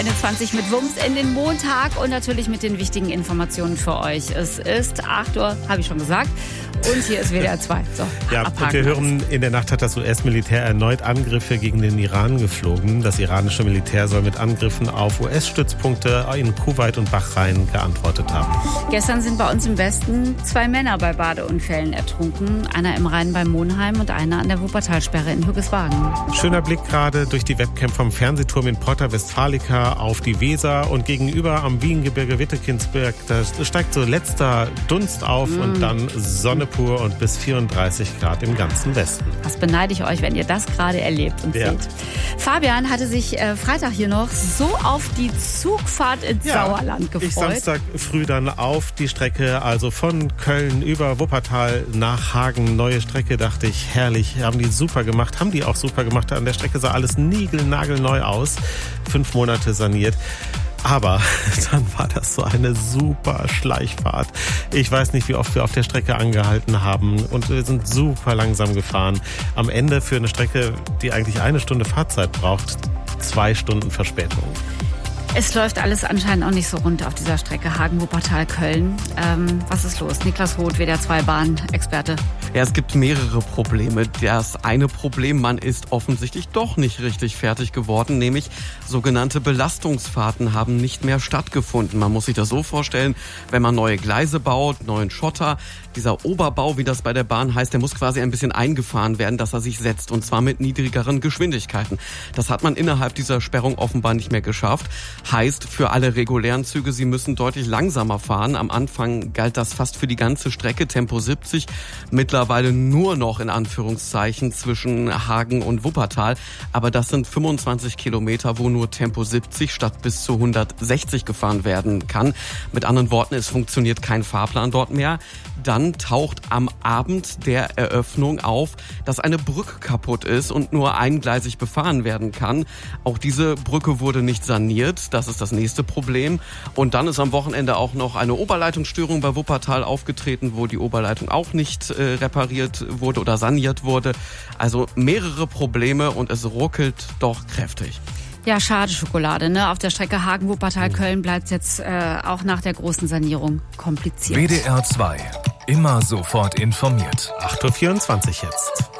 20 mit Wumms in den Montag und natürlich mit den wichtigen Informationen für euch. Es ist 8 Uhr, habe ich schon gesagt. Und hier ist WDR 2. So, ja, und wir hören, in der Nacht hat das US-Militär erneut Angriffe gegen den Iran geflogen. Das iranische Militär soll mit Angriffen auf US-Stützpunkte in Kuwait und Bahrain geantwortet haben. Gestern sind bei uns im Westen 2 Männer bei Badeunfällen ertrunken. Einer im Rhein bei Monheim und einer an der Wuppertalsperre in Hüggeswagen. Schöner Blick gerade durch die Webcam vom Fernsehturm in Porta Westfalica auf die Weser und gegenüber am Wiehengebirge Wittekinsberg. Da steigt so letzter Dunst auf und dann Sonne pur und bis 34 Grad im ganzen Westen. Was beneide ich euch, wenn ihr das gerade erlebt und seht. Fabian hatte sich Freitag hier noch so auf die Zugfahrt ins Sauerland gefreut. Ich Samstag früh dann auf die Strecke, also von Köln über Wuppertal nach Hagen. Neue Strecke, dachte ich, herrlich. Haben die super gemacht, haben die auch super gemacht. An der Strecke sah alles niegelnagelneu aus. 5 Monate saniert. Aber dann war das so eine super Schleichfahrt. Ich weiß nicht, wie oft wir auf der Strecke angehalten haben und wir sind super langsam gefahren. Am Ende für eine Strecke, die eigentlich 1 Stunde Fahrzeit braucht, 2 Stunden Verspätung. Es läuft alles anscheinend auch nicht so rund auf dieser Strecke Hagen, Wuppertal, Köln. Was ist los? Niklas Roth, WDR 2 Bahn-Experte. Ja, es gibt mehrere Probleme. Das eine Problem, man ist offensichtlich doch nicht richtig fertig geworden, nämlich sogenannte Belastungsfahrten haben nicht mehr stattgefunden. Man muss sich das so vorstellen, wenn man neue Gleise baut, neuen Schotter, dieser Oberbau, wie das bei der Bahn heißt, der muss quasi ein bisschen eingefahren werden, dass er sich setzt, und zwar mit niedrigeren Geschwindigkeiten. Das hat man innerhalb dieser Sperrung offenbar nicht mehr geschafft. Heißt für alle regulären Züge, sie müssen deutlich langsamer fahren. Am Anfang galt das fast für die ganze Strecke, Tempo 70. Mittlerweile nur noch in Anführungszeichen zwischen Hagen und Wuppertal. Aber das sind 25 Kilometer, wo nur Tempo 70 statt bis zu 160 gefahren werden kann. Mit anderen Worten, es funktioniert kein Fahrplan dort mehr. Dann taucht am Abend der Eröffnung auf, dass eine Brücke kaputt ist und nur eingleisig befahren werden kann. Auch diese Brücke wurde nicht saniert. Das ist das nächste Problem. Und dann ist am Wochenende auch noch eine Oberleitungsstörung bei Wuppertal aufgetreten, wo die Oberleitung auch nicht repariert wurde oder saniert wurde. Also mehrere Probleme und es ruckelt doch kräftig. Ja, schade Schokolade, ne? Auf der Strecke Hagen-Wuppertal-Köln bleibt es jetzt auch nach der großen Sanierung kompliziert. WDR 2. Immer sofort informiert. 8.24 Uhr jetzt.